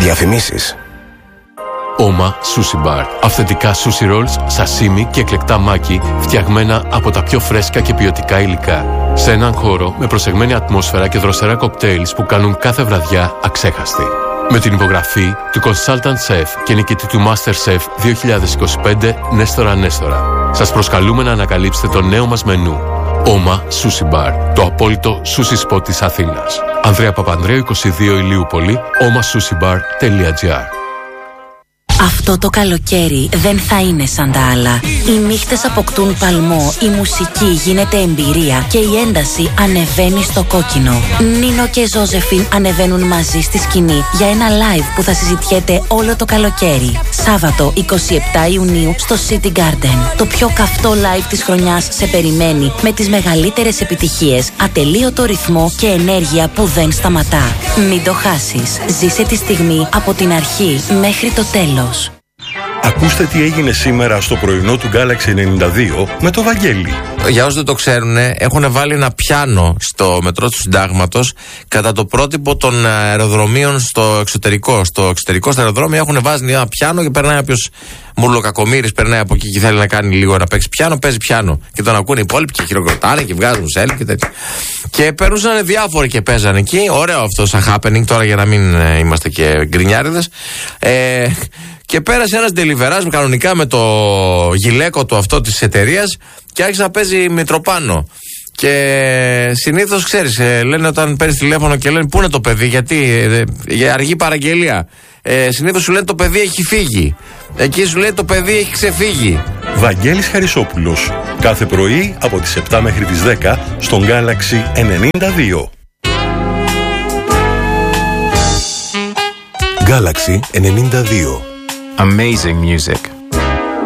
Διαφημίσεις. Oma Sushi Bar. Αυθεντικά sushi rolls, σασίμι και εκλεκτά μάκι φτιαγμένα από τα πιο φρέσκα και ποιοτικά υλικά. Σε έναν χώρο με προσεγμένη ατμόσφαιρα και δροσερά κοκτέιλς που κάνουν κάθε βραδιά αξέχαστη. Με την υπογραφή του Consultant Chef και νικητή του MasterChef 2025 Νέστορα Νέστορα. Σας προσκαλούμε να ανακαλύψετε το νέο μας μενού. Oma Sushi Bar, το απόλυτο sushi spot της Αθήνας. Ανδρέα Παπανδρέου 22 Ηλιούπολη, omasusibar.gr. Αυτό το καλοκαίρι δεν θα είναι σαν τα άλλα. Οι νύχτες αποκτούν παλμό, η μουσική γίνεται εμπειρία και η ένταση ανεβαίνει στο κόκκινο. Νίνο και Ζώζεφιν ανεβαίνουν μαζί στη σκηνή για ένα live που θα συζητιέται όλο το καλοκαίρι. Σάββατο 27 Ιουνίου στο City Garden. Το πιο καυτό live της χρονιάς σε περιμένει με τις μεγαλύτερες επιτυχίες, ατελείωτο ρυθμό και ενέργεια που δεν σταματά. Μην το χάσεις. Ζήσε τη στιγμή από την αρχή μέχρι το τέλος. Ακούστε τι έγινε σήμερα στο πρωινό του Galaxy 92 με το Βαγγέλη. Για όσοι δεν το ξέρουν, έχουν βάλει ένα πιάνο στο μετρό του Συντάγματος κατά το πρότυπο των αεροδρομίων στο εξωτερικό. Στο εξωτερικό, στα αεροδρόμια έχουν βάζει ένα πιάνο και περνάει κάποιος μουρλοκακομύρης, περνάει από εκεί και θέλει να κάνει λίγο να παίξει πιάνο, παίζει πιάνο. Και τον ακούνε οι υπόλοιποι και χειροκροτάνε και βγάζουν σέλφι και τέτοια. Και περνούσαν διάφοροι και παίζανε εκεί. Ωραίο αυτό σαν happening τώρα για να μην είμαστε και γκρινιάριδες. Και πέρασε ένας ντελιβεράς κανονικά με το γυλαίκο του αυτό της εταιρείας και άρχισε να παίζει Μητροπάνο. Και συνήθως ξέρεις, λένε όταν παίρνεις τηλέφωνο και λένε πού είναι το παιδί, γιατί για αργή παραγγελία. Συνήθως σου λένε το παιδί έχει φύγει. Εκεί σου λέει το παιδί έχει ξεφύγει. Βαγγέλης Χαρισόπουλος. Κάθε πρωί από τις 7 μέχρι τις 10 στον Galaxy 92. Galaxy 92. Amazing music.